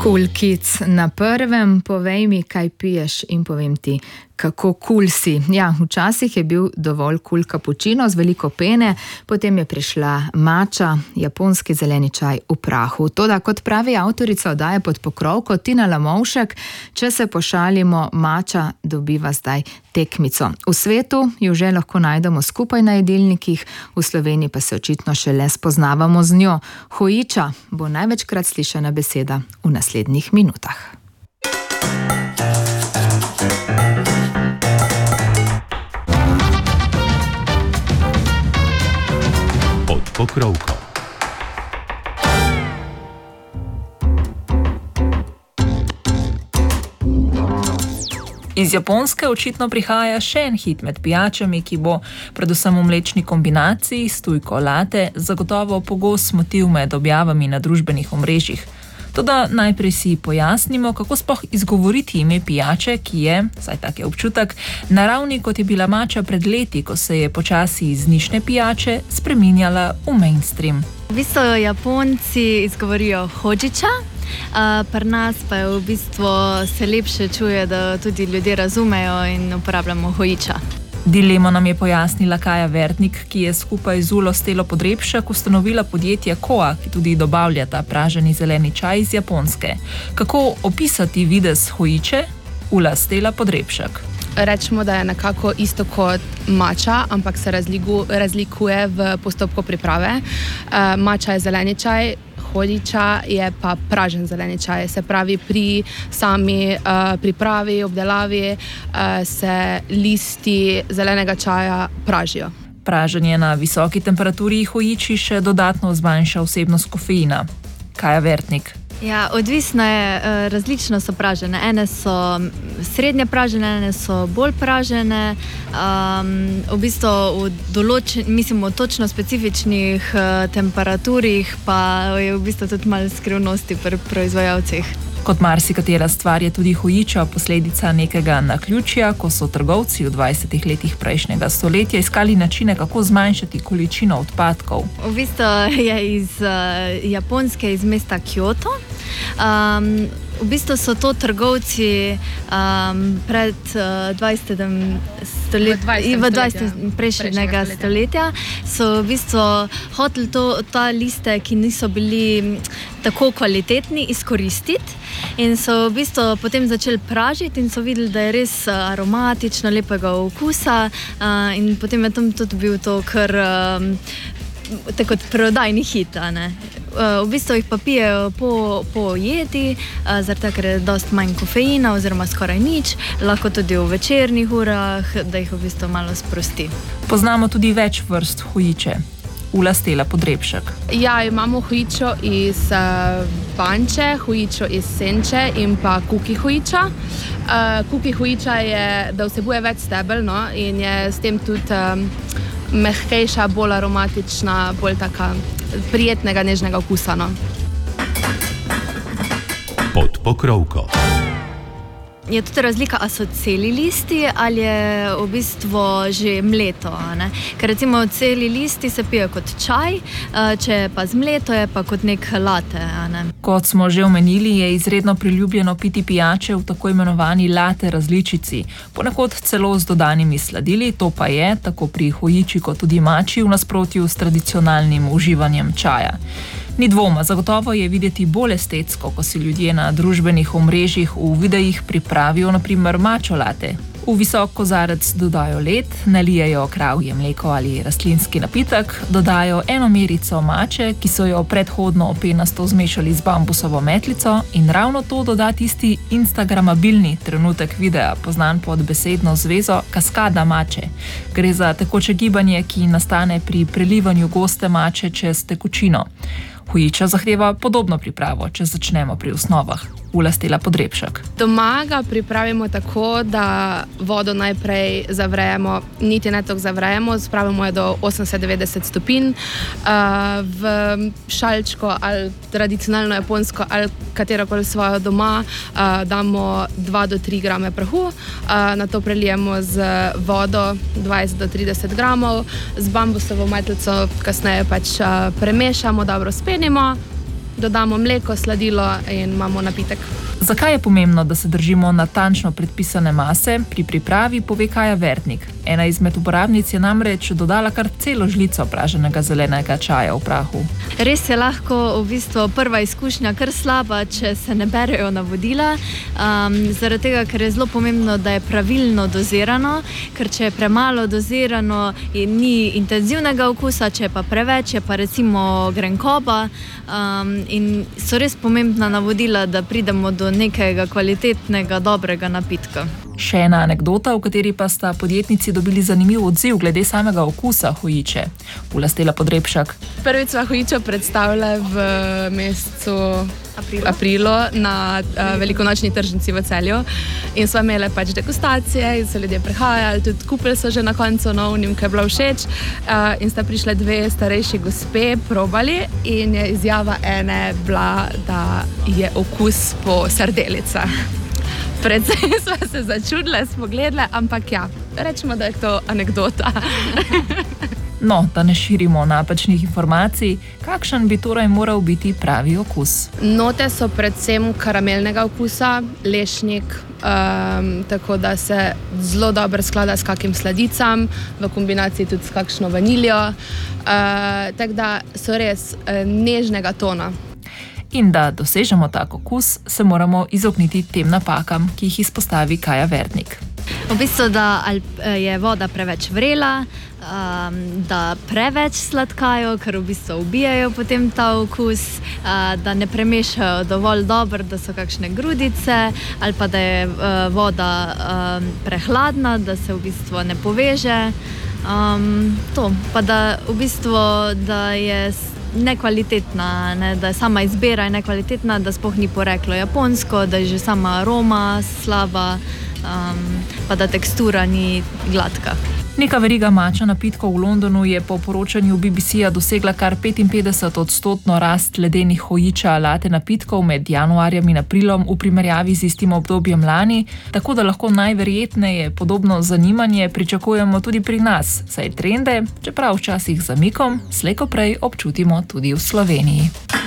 Cool Kids na prvem, povej mi, kaj piješ in povem ti, kako cool si. Ja, včasih je bil dovolj cool kapučino z veliko pene, potem je prišla mača, japonski zeleni čaj v prahu. Toda, kot pravi avtorica oddaje Pod pokrovko Tina Lamovšek, če se pošalimo, mača dobiva zdaj tekmico. V svetu jo že lahko najdemo skupaj na jedilnikih, v Sloveniji pa se očitno šele spoznavamo z njo. Hojiča bo največkrat slišana beseda v naslednjih minutah. Pod pokrovko. Iz Japonske očitno prihaja še en hit med pijačami, ki bo predvsem v mlečni kombinaciji s tujko latte zagotovo pogost motiv med objavami na družbenih omrežjih. Toda najprej si pojasnimo, kako sploh izgovoriti ime pijače, ki je, saj tak je občutek, naravni, kot je bila mača pred leti, ko se je počasi iz nišne pijače spreminjala v mainstream. V bistvu Japonci izgovorijo hojiča, pri nas pa je v bistvu se lepše čuje, da tudi ljudje razumejo in uporabljamo hojiča. Dilemo nam je pojasnila Kaja Vertnik, ki je skupaj z Ulo Stelo Podrepšek ustanovila podjetje Koa, ki tudi dobavlja ta praženi zeleni čaj iz Japonske. Kako opisati videz hojiče? Ula Stela Podrepšek. Rečemo, da je nekako isto kot mača, ampak se razlikuje v postopku priprave. Mača je zeleni čaj, hojiča je pa pražen zeleni čaj. Se pravi, pri sami pripravi, obdelavi se listi zelenega čaja pražijo. Praženje na visoki temperaturi hojiči še dodatno zmanjša vsebnost kofeina. Kaja Vertnik. Ja, odvisno je, različno so pražene. Ene so srednje pražene, ene so bolj pražene. V bistvu v točno specifičnih temperaturih pa je v bistvu tudi malo skrivnosti pri proizvajalcih. Kot marsikatera stvar je tudi hojiča posledica nekega naključja, ko so trgovci v 20 letih prejšnjega stoletja iskali načine, kako zmanjšati količino odpadkov. V bistvu je iz Japonske, iz mesta Kyoto. V bistvu so to trgovci pred 20. prejšnjega stoletja so v bistvu hoteli ta liste, ki niso bili tako kvalitetni, izkoristiti. In so v bistvu potem začeli pražiti in so videli, da je res aromatično, lepega okusa, in potem je tam tudi bil to kar tako kot prodajni hit. V bistvu jih pa pijejo po jedi, zaradi tega, ker je dosti manj kofeina oziroma skoraj nič, lahko tudi v večernih urah, da jih v bistvu malo sprosti. Poznamo tudi več vrst hojiče. Ula Stela Podrepšek. Ja, imamo hojičo iz banče, hojičo iz senče in pa kuki hojiča. Kuki hojiča je, da vsebuje več stebel, no, in je s tem tudi mehkejša, bolj aromatična, bolj taka prijetnega, nežnega okusa. No. Pod pokrovko. Je tudi razlika, a so celi listi ali je v bistvu že mleto. Ker recimo celi listi se pijo kot čaj, če je pa zmleto, je pa kot nek latte. Kot smo že omenili, je izredno priljubljeno piti pijače v tako imenovani latte različici, ponekod celo z dodanimi sladili, to pa je, tako pri hojiči kot tudi mači, v nasprotju s tradicionalnim uživanjem čaja. Ni dvoma, zagotovo je videti bolj estetsko, ko si ljudje na družbenih omrežjih v videih pripravijo na primer mačo latte. V visok kozarec dodajo led, nalijejo kravje mleko ali rastlinski napitek, dodajo eno merico mače, ki so jo predhodno penasto zmešali z bambusovo metlico, in ravno to doda tisti instagramabilni trenutek videa, poznan pod besedno zvezo kaskada mače. Gre za tekoče gibanje, ki nastane pri prelivanju goste mače čez tekočino. Hojiča zahteva podobno pripravo, če začnemo pri osnovah. Ula Stela Podrepšek. Doma ga pripravimo tako, da vodo najprej zavrejemo, niti ne toliko zavrejemo, spravimo jo do 80-90 stopinj. V šalčko ali tradicionalno japonsko ali katerokoli svojo doma damo 2 do 3 grame prahu, nato prelijemo z vodo 20 do 30 gramov, z bambusovo metlico kasneje pač premešamo, dobro spenimo. dodamo mleko, sladilo in imamo napitek. Zakaj je pomembno, da se držimo natančno predpisane mase? Pri pripravi pove Kaja Vertnik. Ena izmed uporabnic je namreč dodala kar celo žlico praženega zelenega čaja v prahu. Res je lahko v bistvu prva izkušnja kar slaba, če se ne berejo navodila, zaradi tega, ker je zelo pomembno, da je pravilno dozirano, ker če je premalo dozirano, ni intenzivnega okusa, če je pa preveč, je pa recimo grenkoba, in so res pomembna navodila, da pridemo do nekega kvalitetnega, dobrega napitka. Še ena anekdota, v kateri pa sta podjetnici dobili zanimiv odziv glede samega okusa hojiče. Ulastela Podrepšak. Prvič sva hojičo predstavila v mesecu aprilu na velikonočni tržnici v Celju in sva imeli pač degustacije in so ljudje prihajali, tudi kupili so že na koncu novnim, ki je bilo všeč, in sta prišle dve starejši gospe, probali in je izjava ene bila, da je okus po sardelicah. Predvsej sva se začudile, smo gledale, ampak ja, rečemo, da je to anekdota. No, da ne širimo napačnih informacij, kakšen bi torej moral biti pravi okus? Note so predvsem karamelnega okusa, lešnik, tako da se zelo dobro sklada s kakim sladicam, v kombinaciji tudi s kakšno vaniljo, tako da so res nežnega tona. In da dosežemo tak okus, se moramo izogniti tem napakam, ki jih izpostavi Kaja Vertnik. V bistvu, da je voda preveč vrela, da preveč sladkajo, ker v bistvu ubijajo potem ta okus, da ne premešajo dovolj dobro, da so kakšne grudice, ali pa da je voda prehladna, da se v bistvu ne poveže. To, pa da v bistvu, da je nekvalitetna, ne, da je sama izbira nekvalitetna, da sploh ni poreklo japonsko, da je že sama aroma slaba, pa da tekstura ni gladka. Neka veriga mača napitkov v Londonu je po poročanju BBC-ja dosegla kar 55% rast ledenih hojiča late napitkov med januarjem in aprilom v primerjavi z istim obdobjem lani, tako da lahko najverjetneje podobno zanimanje pričakujemo tudi pri nas, saj trende, čeprav včasih z zamikom, slej ko prej občutimo tudi v Sloveniji.